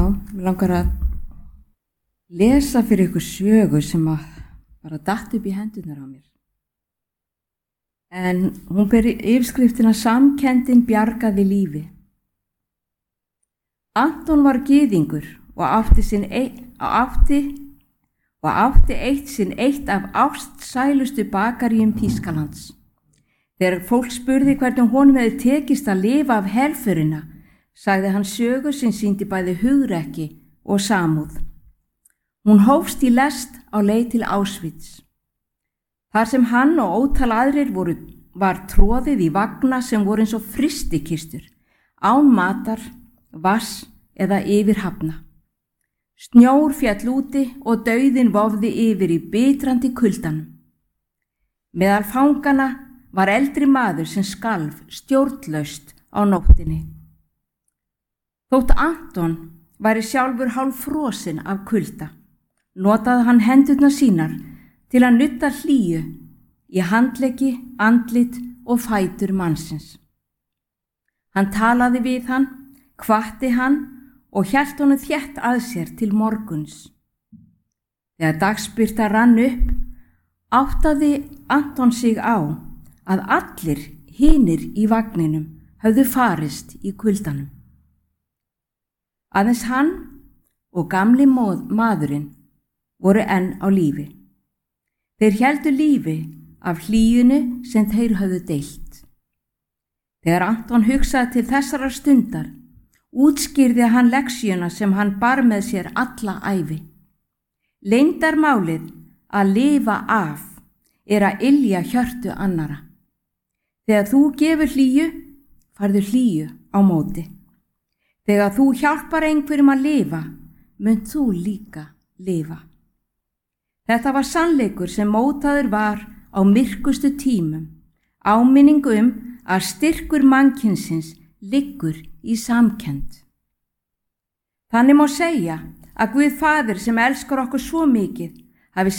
Mig langar að lesa fyrir ykkur sögu sem að bara datt upp í hendurnar á mér. En hún ber yfirskriftina Samkenndin bjargaði lífi. Anton var gyðingur og átti eitt af ástsælustu bakaríum Þýskalands. Þegar fólk spurði hvernig honum hefði tekist að lifa af helförina, sagði hann sögu sem sýndi bæði hugrekki og samúð. Hún hófst í lest á leið til Auschwitz. Þar sem hann og ótal aðrir var troðið í vagna sem voru eins og frystikistur, án matar, vass eða yfir hafna. Snjór féll úti og dauðinn vofði yfir í bitrandi kuldanum. Meðal fangana var eldri maður sem skalf stjórnlaust á nóttinni. Þótt Anton væri sjálfur hálffrosinn af kulda, notaði hann hendurnar sínar til að nudda hlýju í handleggi, andlit og fætur mannsins. Hann talaði við hann, hvatti hann og hélt honum þétt að sér til morguns. Þegar dagsbirta rann upp, áttaði Anton sig á að allir hinir í vagninum höfðu farist í kuldanum. Aðeins hann og gamli maðurinn voru enn á lífi. Þeir héldu lífi af hlýjunu sem þeir höfðu deilt. Þegar Anton hugsaði til þessarar stundar, útskýrði hann lexíuna sem hann bar með sér alla ævi. Leyndarmálið að lifa af að ylja hjörtu annara. Þegar þú gefur hlýju, færðu hlýju á móti. Þegar þú hjálpar einhverjum að lifa, munt þú líka lifa. Þetta var sannleikur sem mótaður var á myrkustu tímum, áminning að styrkur mannkynsins liggur í samkennd. Þannig má segja að Guð Faðir sem elskar okkur svo mikið hafi